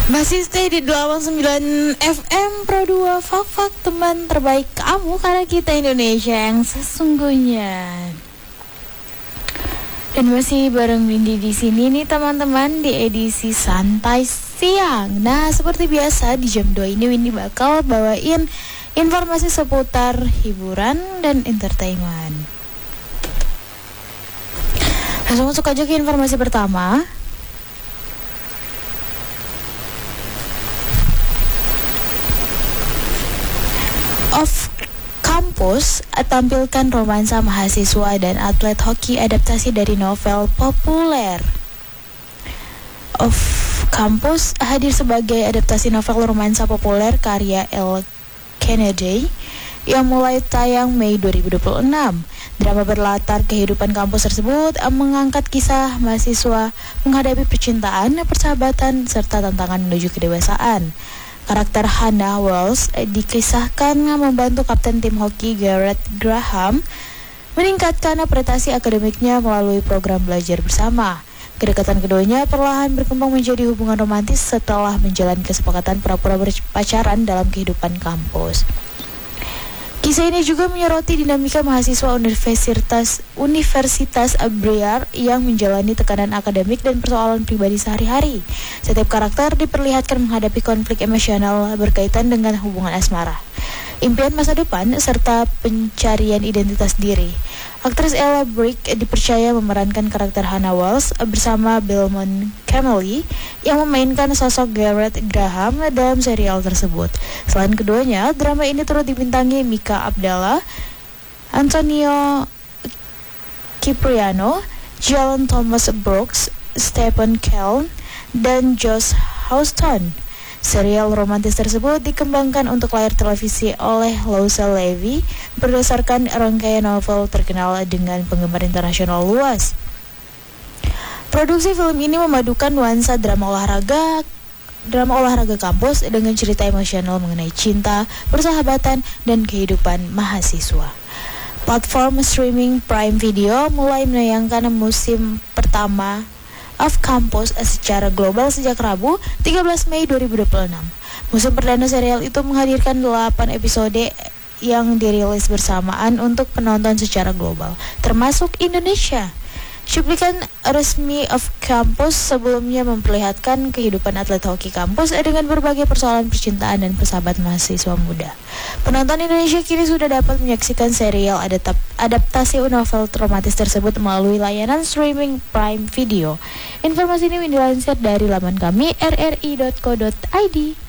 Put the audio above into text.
Masih stay di 89 FM Pro 2 Fak teman terbaik kamu, karena kita Indonesia yang sesungguhnya. Dan masih bareng Windy di sini nih teman-teman, di edisi Santai Siang. Nah, seperti biasa di jam 2 ini Windy bakal bawain informasi seputar hiburan dan entertainment. Langsung masuk aja ke informasi pertama. Off Campus tampilkan romansa mahasiswa dan atlet hoki adaptasi dari novel populer. Off Campus hadir sebagai adaptasi novel romansa populer karya L. Kennedy yang mulai tayang Mei 2026. Drama berlatar kehidupan kampus tersebut mengangkat kisah mahasiswa menghadapi percintaan, persahabatan, serta tantangan menuju kedewasaan. Karakter Hannah Wells dikisahkan membantu kapten tim hoki Garrett Graham meningkatkan prestasi akademiknya melalui program belajar bersama. Kedekatan keduanya perlahan berkembang menjadi hubungan romantis setelah menjalani kesepakatan pura-pura berpacaran dalam kehidupan kampus. Kisah ini juga menyoroti dinamika mahasiswa Universitas Breyer yang menjalani tekanan akademik dan persoalan pribadi sehari-hari. Setiap karakter diperlihatkan menghadapi konflik emosional berkaitan dengan hubungan asmara, impian masa depan, serta pencarian identitas diri. Aktris Ella Brick dipercaya memerankan karakter Hannah Wells bersama Belmont Camely yang memainkan sosok Garrett Graham dalam serial tersebut. Selain keduanya, drama ini turut dibintangi Mika Abdallah, Antonio Cipriano, Jalen Thomas Brooks, Stephen Keln, dan Josh Houston. Serial romantis tersebut dikembangkan untuk layar televisi oleh Louisa Levy berdasarkan rangkaian novel terkenal dengan penggemar internasional luas. Produksi film ini memadukan nuansa drama olahraga kampus dengan cerita emosional mengenai cinta, persahabatan, dan kehidupan mahasiswa. Platform streaming Prime Video mulai menayangkan musim pertama Off Campus secara global sejak Rabu 13 Mei 2026. Musim perdana serial itu menghadirkan 8 episode yang dirilis bersamaan untuk penonton secara global, termasuk Indonesia. Cuplikan resmi Off Campus sebelumnya memperlihatkan kehidupan atlet hoki kampus dengan berbagai persoalan percintaan dan persahabatan mahasiswa muda. Penonton Indonesia kini sudah dapat menyaksikan serial adaptasi novel romantis tersebut melalui layanan streaming Prime Video. Informasi ini dilansir dari laman kami rri.co.id.